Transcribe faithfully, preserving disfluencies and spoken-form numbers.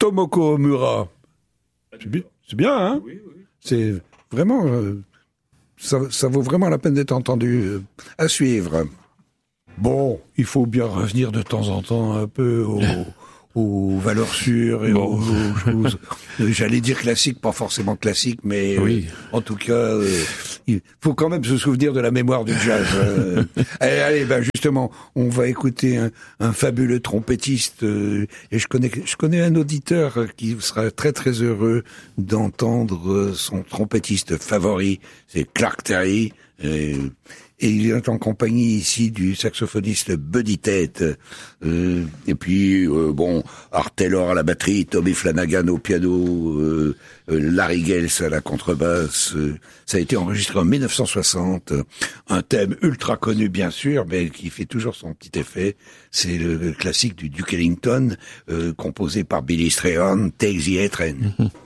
Tomoko Omura. C'est bien, c'est bien, hein? Oui, oui. C'est vraiment... Euh, ça, ça vaut vraiment la peine d'être entendu. Euh, à suivre. Bon, il faut bien revenir de temps en temps un peu au... aux valeurs sûres et bon. aux, aux choses, j'allais dire classiques, pas forcément classiques, mais oui. euh, en tout cas, euh, il faut quand même se souvenir de la mémoire du jazz. Euh, allez, allez, ben justement, on va écouter un, un fabuleux trompettiste, euh, et je connais, je connais un auditeur qui sera très très heureux d'entendre son trompettiste favori, c'est Clark Terry. Et, et il est en compagnie ici du saxophoniste Buddy Tate, euh, et puis euh, bon, Art Taylor à la batterie, Tommy Flanagan au piano, euh, euh, Larry Gales à la contrebasse. Euh, ça a été enregistré en dix-neuf cent soixante, un thème ultra connu bien sûr, mais qui fait toujours son petit effet. C'est le, le classique du Duke Ellington, euh, composé par Billy Strayhorn, Take the A Train.